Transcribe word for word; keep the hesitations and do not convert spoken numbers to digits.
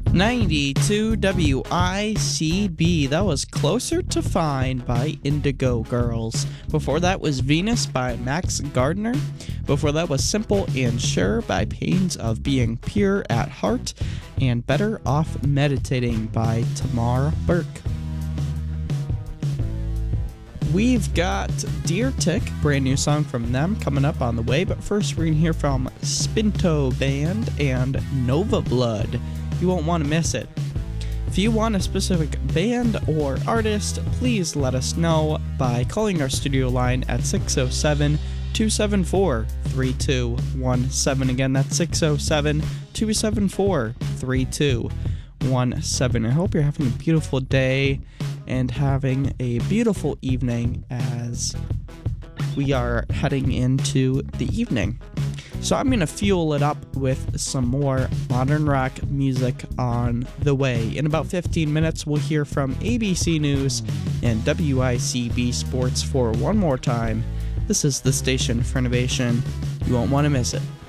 ninety-two W I C B. That was Closer to Fine by Indigo Girls. Before that was Venus by Max Gardner. Before that was Simple and Sure by Pains of Being Pure at Heart. And Better Off Meditating by Tamar Burke. We've got Deer Tick, brand new song from them coming up on the way. But first we're going to hear from Spinto Band and Nova Blood. You won't want to miss it. If you want a specific band or artist, please let us know by calling our studio line at six oh seven, two seven four, three two one seven. Again, that's six oh seven, two seven four, three two one seven. I hope you're having a beautiful day and having a beautiful evening as we are heading into the evening. So I'm going to fuel it up with some more modern rock music on the way. In about fifteen minutes, we'll hear from A B C News and W I C B Sports for one more time. This is the station for innovation. You won't want to miss it.